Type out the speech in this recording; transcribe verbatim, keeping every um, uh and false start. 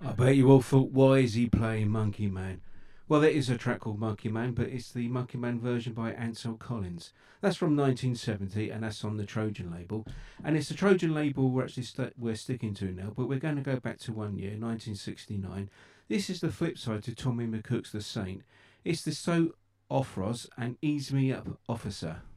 I bet you all thought, why is he playing Monkey Man? Well, there is a track called Monkey Man, but it's the Monkey Man version by Ansel Collins. That's from nineteen seventy, and that's on the Trojan label. And it's the Trojan label we're actually st- we're sticking to now, but we're going to go back to one year, nineteen sixty-nine. This is the flip side to Tommy McCook's The Saint. It's the So Offros and Ease Me Up Officer.